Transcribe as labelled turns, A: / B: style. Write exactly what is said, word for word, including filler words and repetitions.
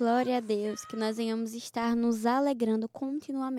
A: Glória a Deus, que nós venhamos estar nos alegrando continuamente.